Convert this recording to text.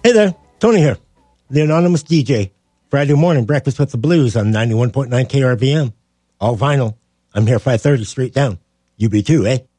Hey there, Tony here, the anonymous DJ. Friday morning breakfast with the blues on 91.9 KRVM. All vinyl. I'm here 5:30 straight down. You be too, eh?